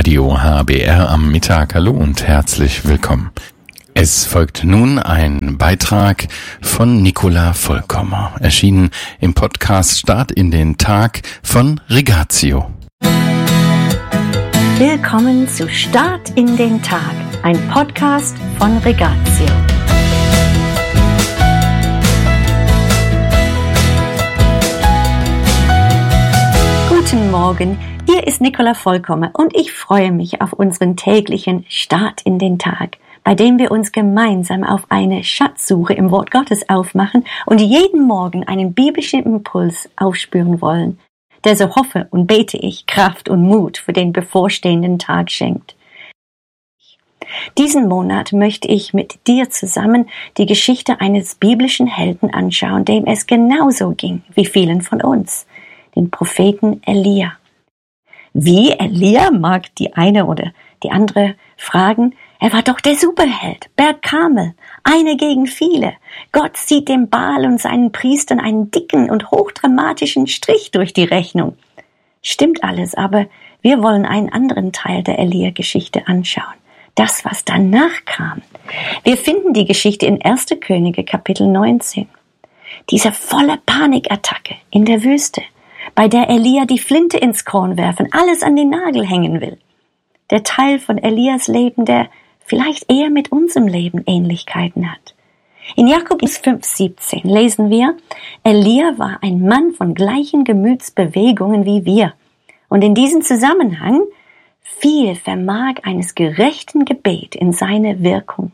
Radio HBR am Mittag. Hallo und herzlich willkommen. Es folgt nun ein Beitrag von Nicola Vollkommer, erschienen im Podcast Start in den Tag von Rigatio. Willkommen zu Start in den Tag, ein Podcast von Rigatio. Guten Morgen, hier ist Nicola Vollkommer und ich freue mich auf unseren täglichen Start in den Tag, bei dem wir uns gemeinsam auf eine Schatzsuche im Wort Gottes aufmachen und jeden Morgen einen biblischen Impuls aufspüren wollen, der, so hoffe und bete ich, Kraft und Mut für den bevorstehenden Tag schenkt. Diesen Monat möchte ich mit dir zusammen die Geschichte eines biblischen Helden anschauen, dem es genauso ging wie vielen von uns, den Propheten Elia. Wie Elia, mag die eine oder die andere fragen. Er war doch der Superheld, Berg Karmel, einer gegen viele. Gott zieht dem Baal und seinen Priestern einen dicken und hochdramatischen Strich durch die Rechnung. Stimmt alles, aber wir wollen einen anderen Teil der Elia-Geschichte anschauen. Das, was danach kam. Wir finden die Geschichte in 1. Könige, Kapitel 19. Diese volle Panikattacke in der Wüste, bei der Elia die Flinte ins Korn werfen, alles an den Nagel hängen will. Der Teil von Elias Leben, der vielleicht eher mit unserem Leben Ähnlichkeiten hat. In Jakobus 5,17 lesen wir, Elia war ein Mann von gleichen Gemütsbewegungen wie wir. Und in diesem Zusammenhang, viel vermag eines gerechten Gebet in seine Wirkung.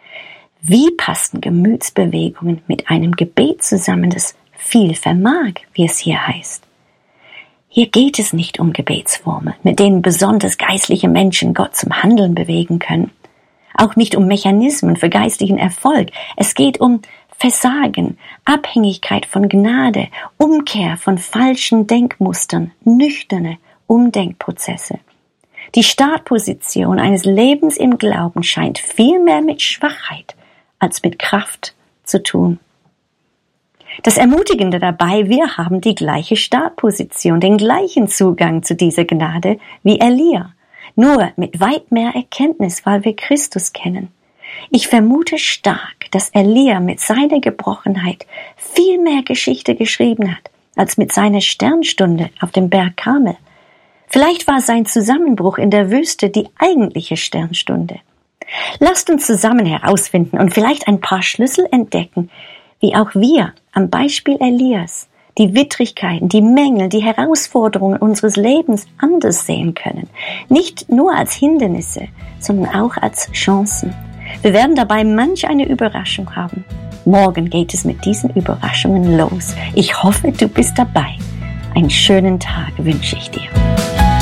Wie passen Gemütsbewegungen mit einem Gebet zusammen, das viel vermag, wie es hier heißt? Hier geht es nicht um Gebetsformeln, mit denen besonders geistliche Menschen Gott zum Handeln bewegen können. Auch nicht um Mechanismen für geistlichen Erfolg. Es geht um Versagen, Abhängigkeit von Gnade, Umkehr von falschen Denkmustern, nüchterne Umdenkprozesse. Die Startposition eines Lebens im Glauben scheint viel mehr mit Schwachheit als mit Kraft zu tun. Das Ermutigende dabei, wir haben die gleiche Startposition, den gleichen Zugang zu dieser Gnade wie Elia, nur mit weit mehr Erkenntnis, weil wir Christus kennen. Ich vermute stark, dass Elia mit seiner Gebrochenheit viel mehr Geschichte geschrieben hat, als mit seiner Sternstunde auf dem Berg Karmel. Vielleicht war sein Zusammenbruch in der Wüste die eigentliche Sternstunde. Lasst uns zusammen herausfinden und vielleicht ein paar Schlüssel entdecken, wie auch wir am Beispiel Elias die Widrigkeiten, die Mängel, die Herausforderungen unseres Lebens anders sehen können. Nicht nur als Hindernisse, sondern auch als Chancen. Wir werden dabei manch eine Überraschung haben. Morgen geht es mit diesen Überraschungen los. Ich hoffe, du bist dabei. Einen schönen Tag wünsche ich dir.